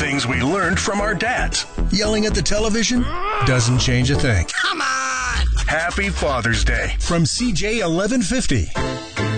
things we learned from our dads. Yelling at the television doesn't change a thing. Come on! Happy Father's Day From CJ 1150.